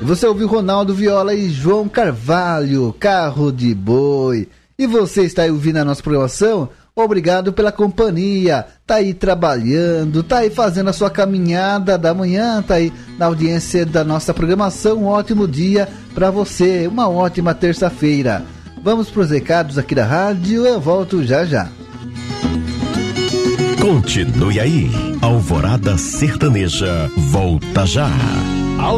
Você ouviu Ronaldo Viola e João Carvalho, Carro de Boi. E você está aí ouvindo a nossa programação? Obrigado pela companhia. Tá aí trabalhando, tá aí fazendo a sua caminhada da manhã, tá aí na audiência da nossa programação. Um ótimo dia para você, uma ótima terça-feira. Vamos pros recados aqui da rádio, eu volto já já. Continue aí, Alvorada Sertaneja volta já.